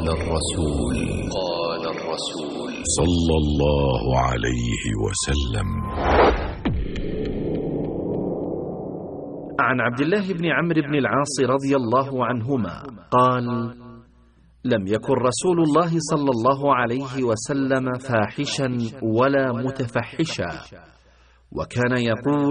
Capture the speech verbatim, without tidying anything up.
الرسول قال الرسول صلى الله عليه وسلم. عن عبد الله بن عمرو بن العاص رضي الله عنهما قال: لم يكن رسول الله صلى الله عليه وسلم فاحشا ولا متفحشا، وكان يقول: